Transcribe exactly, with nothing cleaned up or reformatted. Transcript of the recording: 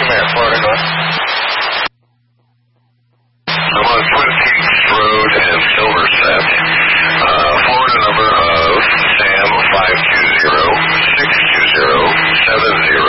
Mare, Florida, go ahead. I'm on Twin Peaks Road and Silverset. Uh, Florida number of Sam five two zero six two zero seven zero